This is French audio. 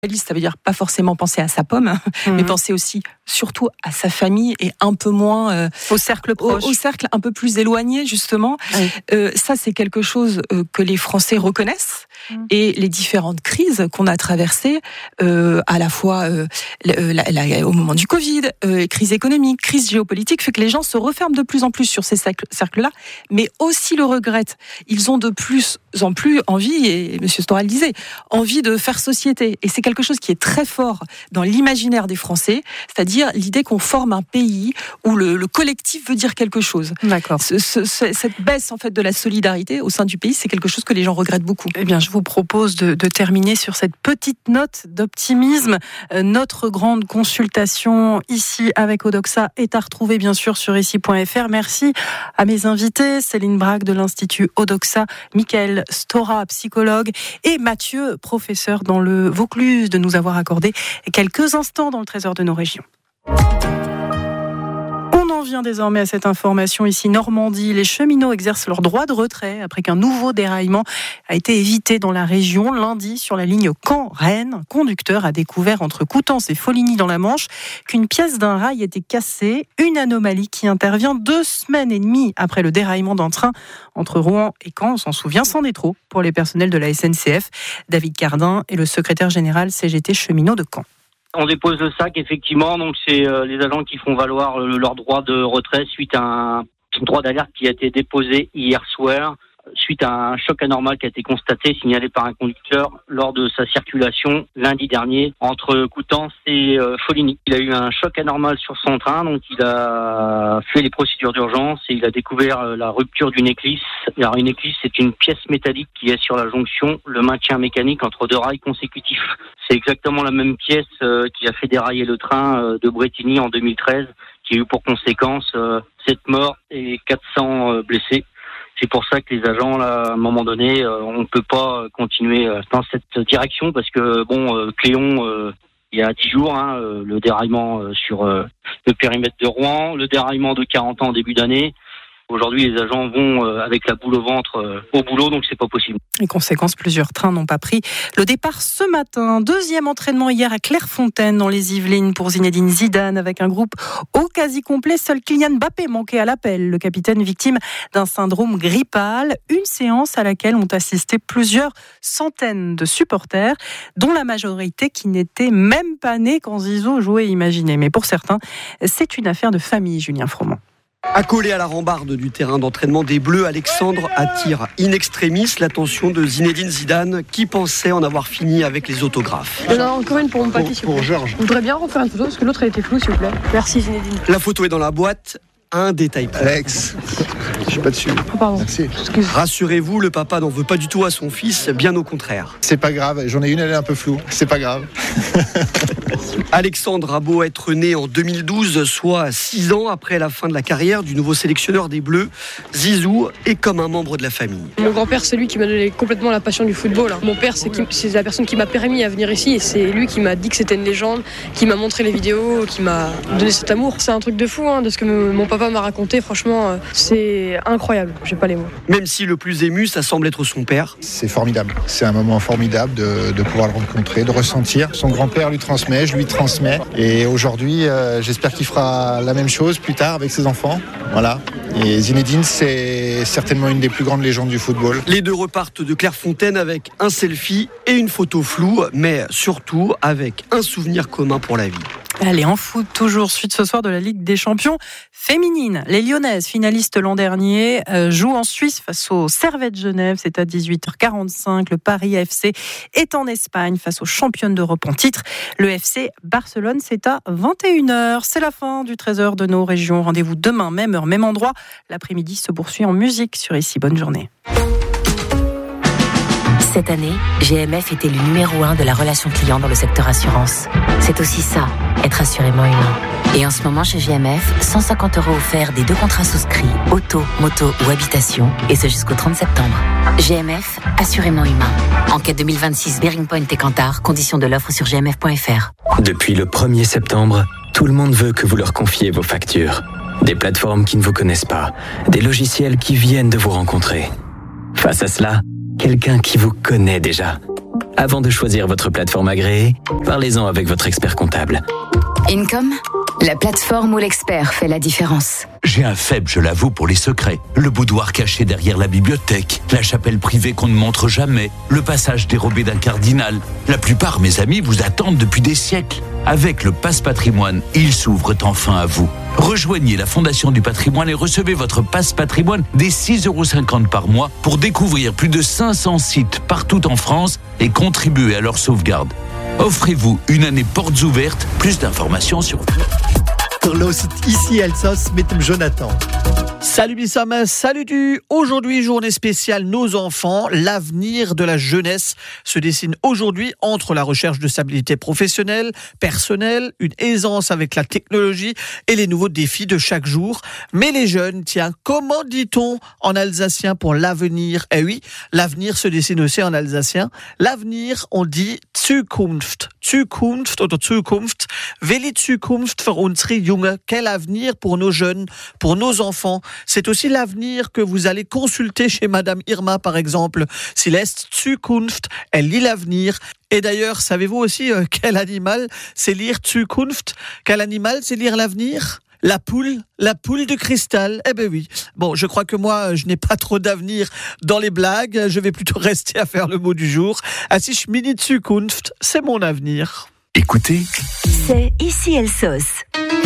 Ça veut dire pas forcément penser à sa pomme, mais penser aussi surtout à sa famille et un peu moins au cercle proche, au cercle un peu plus éloigné justement. Oui. Ça c'est quelque chose que les Français reconnaissent et les différentes crises qu'on a traversées, à la fois au moment du Covid, crise économique, crise géopolitique, fait que les gens se referment de plus en plus sur ces cercles-là, mais aussi le regrettent. Ils ont de plus en plus envie, et M. Storal disait, envie de faire société. Et c'est quelque chose qui est très fort dans l'imaginaire des Français, c'est-à-dire l'idée qu'on forme un pays où le collectif veut dire quelque chose. D'accord. Cette baisse en fait de la solidarité au sein du pays, c'est quelque chose que les gens regrettent beaucoup. Eh bien, je vous propose de terminer sur cette petite note d'optimisme. Notre grande consultation ici avec Odoxa est à retrouver bien sûr sur ici.fr. Merci à mes invités, Céline Braque de l'Institut Odoxa, Michael Stora, psychologue, et Mathieu, professeur dans le Vaucluse, de nous avoir accordé quelques instants dans le Trésor de nos régions. On vient désormais à cette information ici, Normandie. Les cheminots exercent leur droit de retrait après qu'un nouveau déraillement a été évité dans la région. Lundi, sur la ligne Caen-Rennes, un conducteur a découvert entre Coutances et Foligny dans la Manche qu'une pièce d'un rail était cassée. Une anomalie qui intervient 2 semaines et demie après le déraillement d'un train entre Rouen et Caen. On s'en souvient, c'en est trop pour les personnels de la SNCF. David Cardin est le secrétaire général CGT Cheminots de Caen. On dépose le sac, effectivement, donc c'est les agents qui font valoir leur droit de retrait suite à un droit d'alerte qui a été déposé hier soir, suite à un choc anormal qui a été constaté, signalé par un conducteur lors de sa circulation lundi dernier entre Coutances et Foligny. Il a eu un choc anormal sur son train, donc il a fait les procédures d'urgence et il a découvert la rupture d'une éclisse. Alors une éclisse, c'est une pièce métallique qui est sur la jonction, le maintien mécanique entre 2 rails consécutifs. C'est exactement la même pièce qui a fait dérailler le train de Bretigny en 2013, qui a eu pour conséquence 7 morts et 400 blessés. C'est pour ça que les agents, là, à un moment donné, on ne peut pas continuer dans cette direction parce que, Cléon, il y a 10 jours, le déraillement sur le périmètre de Rouen, le déraillement de 40 ans en début d'année. Aujourd'hui, les agents vont avec la boule au ventre au boulot, donc c'est pas possible. Les conséquences, plusieurs trains n'ont pas pris le départ ce matin. 2e entraînement hier à Clairefontaine dans les Yvelines pour Zinedine Zidane avec un groupe au quasi complet. Seul Kylian Mbappé manquait à l'appel, le capitaine victime d'un syndrome grippal. Une séance à laquelle ont assisté plusieurs centaines de supporters, dont la majorité qui n'étaient même pas nés quand Zizou jouait, imaginez. Mais pour certains, c'est une affaire de famille, Julien Froment. Accolé à la rambarde du terrain d'entraînement des Bleus, Alexandre attire in extremis l'attention de Zinedine Zidane qui pensait en avoir fini avec les autographes. Il y en a encore une pour mon papy, s'il vous plaît. Pour Georges. Je voudrais bien refaire une photo parce que l'autre elle était floue, s'il vous plaît. Merci Zinedine. La photo est dans la boîte. Un détail près. Alex, je suis pas dessus. Oh, pardon. Merci. Excuse. Rassurez-vous, le papa n'en veut pas du tout à son fils, bien au contraire. C'est pas grave, j'en ai une, elle est un peu floue. C'est pas grave. Alexandre a beau être né en 2012, soit 6 ans après la fin de la carrière du nouveau sélectionneur des Bleus, Zizou est comme un membre de la famille. Mon grand-père, c'est lui qui m'a donné complètement la passion du football. Mon père, c'est la personne qui m'a permis à venir ici et c'est lui qui m'a dit que c'était une légende, qui m'a montré les vidéos, qui m'a donné cet amour. C'est un truc de fou, de ce que mon papa m'a raconté. Franchement, c'est incroyable. J'ai pas les mots. Même si le plus ému, ça semble être son père. C'est formidable. C'est un moment formidable de pouvoir le rencontrer, de ressentir. Son grand-père lui transmet, je lui transmets. Et aujourd'hui, j'espère qu'il fera la même chose plus tard avec ses enfants. Voilà. Et Zinedine, c'est certainement une des plus grandes légendes du football. Les deux repartent de Clairefontaine avec un selfie et une photo floue, mais surtout avec un souvenir commun pour la vie. Allez, en foot, toujours suite ce soir de la Ligue des Champions féminine. Les Lyonnaises, finalistes l'an dernier, jouent en Suisse face au Servette Genève. C'est à 18h45. Le Paris FC est en Espagne face aux championnes d'Europe en titre. Le FC Barcelone, c'est à 21h. C'est la fin du Trésor de nos régions. Rendez-vous demain, même heure, même endroit. L'après-midi se poursuit en musique sur Ici. Bonne journée. Cette année, GMF était le numéro 1 de la relation client dans le secteur assurance. C'est aussi ça, être assurément humain. Et en ce moment, chez GMF, 150 € offerts des 2 contrats souscrits, auto, moto ou habitation, et ce jusqu'au 30 septembre. GMF, assurément humain. Enquête 2026 Bearing Point et Kantar, conditions de l'offre sur gmf.fr. Depuis le 1er septembre, tout le monde veut que vous leur confiez vos factures. Des plateformes qui ne vous connaissent pas, des logiciels qui viennent de vous rencontrer. Face à cela, quelqu'un qui vous connaît déjà. Avant de choisir votre plateforme agréée, parlez-en avec votre expert comptable. Income, la plateforme où l'expert fait la différence. J'ai un faible, je l'avoue, pour les secrets. Le boudoir caché derrière la bibliothèque, la chapelle privée qu'on ne montre jamais, le passage dérobé d'un cardinal. La plupart, mes amis, vous attendent depuis des siècles. Avec le Passe Patrimoine, ils s'ouvrent enfin à vous. Rejoignez la Fondation du Patrimoine et recevez votre Passe Patrimoine dès 6,50 € par mois pour découvrir plus de 500 sites partout en France et contribuer à leur sauvegarde. Offrez-vous une année portes ouvertes. Plus d'informations sur le site Ici Elsos mit Jonathan. Salut Bissam, salut du. Aujourd'hui, journée spéciale Nos enfants, l'avenir de la jeunesse se dessine aujourd'hui entre la recherche de stabilité professionnelle, personnelle, une aisance avec la technologie et les nouveaux défis de chaque jour. Mais les jeunes, tiens, comment dit-on en alsacien pour l'avenir ? Eh oui, l'avenir se dessine aussi en alsacien. L'avenir, on dit Zukunft. Zukunft oder Zukunft. Welche Zukunft für unsere Junge? Quel avenir pour nos jeunes, pour nos enfants? C'est aussi l'avenir que vous allez consulter chez Madame Irma, par exemple. Sie lässt Zukunft, elle lit l'avenir. Et d'ailleurs, savez-vous aussi quel animal c'est lire Zukunft? Quel animal c'est lire l'avenir? La poule de cristal. Eh ben oui. Bon, je crois que moi, je n'ai pas trop d'avenir dans les blagues. Je vais plutôt rester à faire le mot du jour. Assis Schmini Zukunft, c'est mon avenir. Écoutez. C'est Ici Elsos.